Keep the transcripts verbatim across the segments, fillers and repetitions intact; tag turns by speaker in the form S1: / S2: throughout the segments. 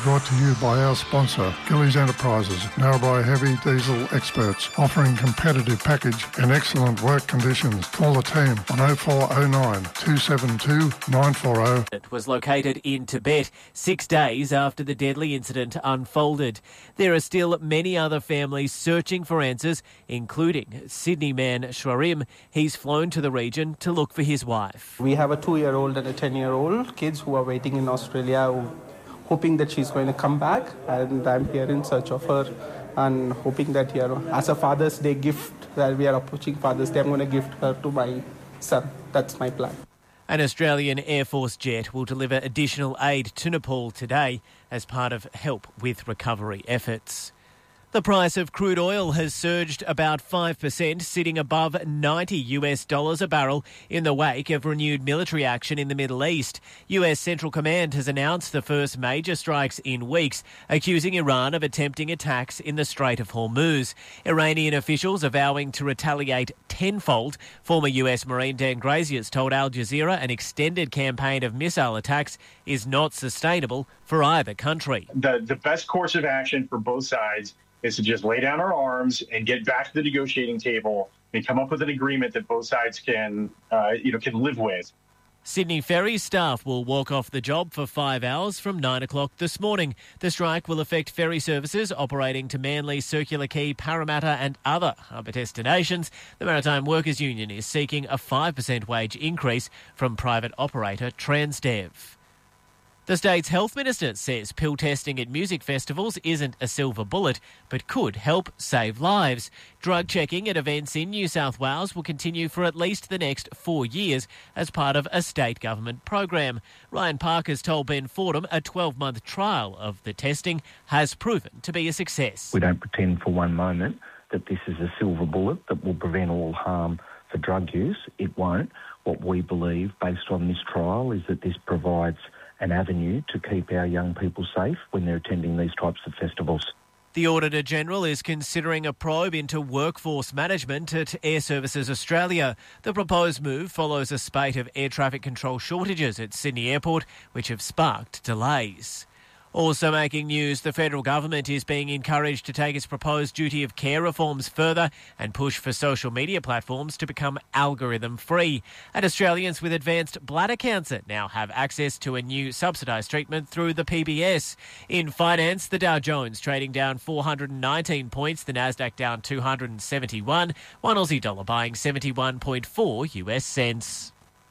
S1: brought to you by our sponsor, Gillies Enterprises, Narrabri heavy diesel experts, offering competitive package and excellent work conditions. Call the team on oh four oh nine, two seven two, nine four oh.
S2: It was located in Tibet six days after the deadly incident unfolded. There are still many other families searching for answers, including Sydney man Shwarim. He's flown to the region to look for his wife.
S3: We have a two-year-old and a ten-year-old kids who are waiting in Australia, hoping that she's going to come back, and I'm here in search of her and hoping that, you know, as a Father's Day gift, that we are approaching Father's Day, I'm going to gift her to my son. That's my plan.
S2: An Australian Air Force jet will deliver additional aid to Nepal today as part of help with recovery efforts. The price of crude oil has surged about five percent, sitting above ninety US dollars a barrel in the wake of renewed military action in the Middle East. U S Central Command has announced the first major strikes in weeks, accusing Iran of attempting attacks in the Strait of Hormuz. Iranian officials are vowing to retaliate tenfold. Former U S Marine Dan Graziers told Al Jazeera an extended campaign of missile attacks is not sustainable for either country.
S4: The, the best course of action for both sides is to just lay down our arms and get back to the negotiating table and come up with an agreement that both sides can, uh, you know, can live with.
S2: Sydney Ferry staff will walk off the job for five hours from nine o'clock this morning. The strike will affect ferry services operating to Manly, Circular Quay, Parramatta and other harbour destinations. The Maritime Workers Union is seeking a five percent wage increase from private operator Transdev. The state's health minister says pill testing at music festivals isn't a silver bullet, but could help save lives. Drug checking at events in New South Wales will continue for at least the next four years as part of a state government program. Ryan Parker's told Ben Fordham a twelve-month trial of the testing has proven to be a success.
S5: We don't pretend for one moment that this is a silver bullet that will prevent all harm for drug use. It won't. What we believe, based on this trial, is that this provides an avenue to keep our young people safe when they're attending these types of festivals.
S2: The Auditor-General is considering a probe into workforce management at Air Services Australia. The proposed move follows a spate of air traffic control shortages at Sydney Airport, which have sparked delays. Also making news, the federal government is being encouraged to take its proposed duty of care reforms further and push for social media platforms to become algorithm-free. And Australians with advanced bladder cancer now have access to a new subsidised treatment through the P B S. In finance, the Dow Jones trading down four hundred nineteen points, the Nasdaq down two hundred seventy-one, one Aussie dollar buying seventy-one point four US cents.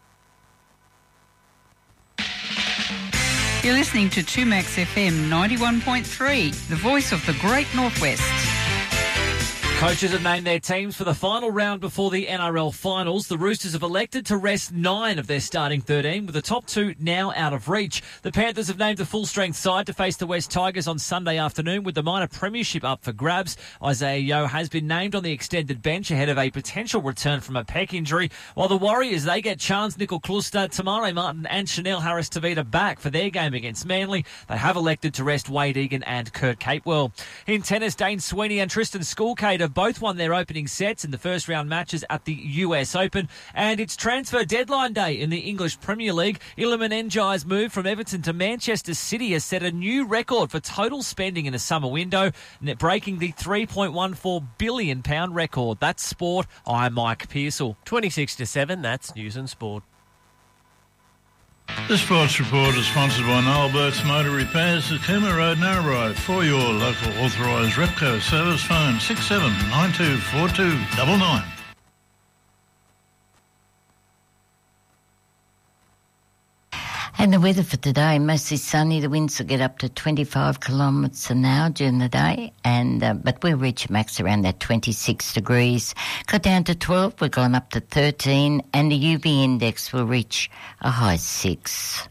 S6: You're listening to two Max F M ninety-one point three, the voice of the Great Northwest.
S7: Coaches have named their teams for the final round before the N R L finals. The Roosters have elected to rest nine of their starting thirteen, with the top two now out of reach. The Panthers have named a full-strength side to face the West Tigers on Sunday afternoon, with the minor premiership up for grabs. Isaiah Yeo has been named on the extended bench ahead of a potential return from a pec injury, while the Warriors, they get Chance Nicol-Klustad, Tamare Martin and Chanel Harris-Tavita back for their game against Manly. They have elected to rest Wade Egan and Kurt Capewell. In tennis, Dane Sweeney and Tristan Skulkade have both won their opening sets in the first round matches at the U S Open, and it's transfer deadline day in the English Premier League. Iliman Ndiaye's move from Everton to Manchester City has set a new record for total spending in a summer window, breaking the three point one four billion pounds record. That's sport. I'm Mike Pearsall.
S2: twenty-six to seven, that's News and Sport.
S8: The Sports Report is sponsored by Noel Burke's Motor Repairs at Cooma Road, Narrabri. For your local authorised Repco service, phone six seven nine two four two nine nine.
S9: And the weather for today, mostly sunny. The winds will get up to twenty-five kilometres an hour during the day, and uh, but we'll reach max around that twenty-six degrees. Got down to twelve, we're gone up to thirteen, and the U V index will reach a high six.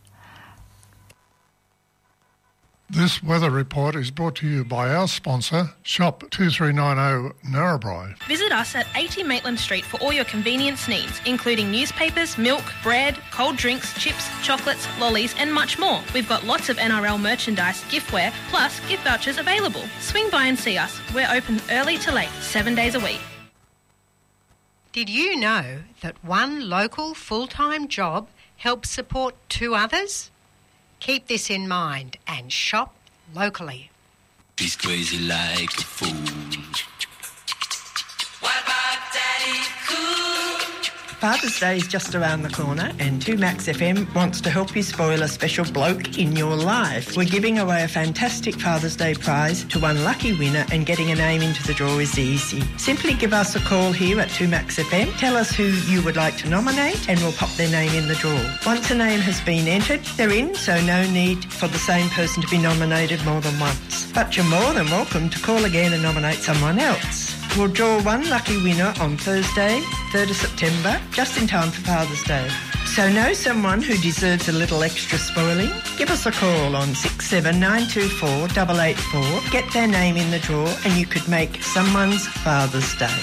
S1: This weather report is brought to you by our sponsor, Shop two three nine zero Narrabri.
S10: Visit us at eighty Maitland Street for all your convenience needs, including newspapers, milk, bread, cold drinks, chips, chocolates, lollies and much more. We've got lots of N R L merchandise, giftware, plus gift vouchers available. Swing by and see us. We're open early to late, seven days a week.
S11: Did you know that one local full-time job helps support two others? Keep this in mind and shop locally.
S12: He's crazy like a fool. What about Daddy Cool?
S13: Father's Day is just around the corner and two Max F M wants to help you spoil a special bloke in your life. We're giving away a fantastic Father's Day prize to one lucky winner, and getting a name into the draw is easy. Simply give us a call here at two Max F M, tell us who you would like to nominate and we'll pop their name in the draw. Once a name has been entered, they're in, so no need for the same person to be nominated more than once. But you're more than welcome to call again and nominate someone else. We'll draw one lucky winner on Thursday, third of September, just in time for Father's Day. So know someone who deserves a little extra spoiling? Give us a call on six seven nine two four eight eight four, get their name in the draw, and you could make someone's Father's Day.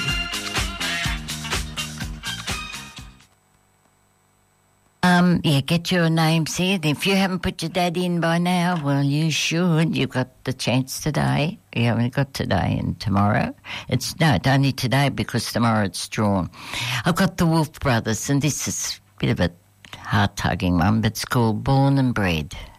S9: Um, yeah, get your names here. If you haven't put your dad in by now, well, you should. You've got the chance today. You haven't got today and tomorrow. It's no, it's only today because tomorrow it's drawn. I've got the Wolf Brothers, and this is a bit of a heart-tugging one, but it's called Born and Bred.